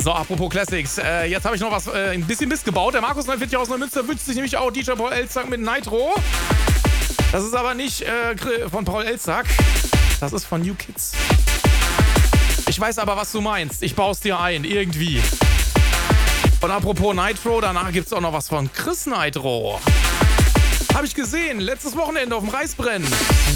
So, apropos Classics. Jetzt habe ich noch was, ein bisschen Mist gebaut. Der Markus 49 aus Neumünster wünscht sich nämlich auch DJ Paul Elzak mit Nitro. Das ist aber nicht von Paul Elzak. Das ist von New Kids. Ich weiß aber, was du meinst. Ich baue es dir ein, irgendwie. Und apropos Nitro, danach gibt es auch noch was von Chris Nitro. Habe ich gesehen, letztes Wochenende auf dem Reisbrennen.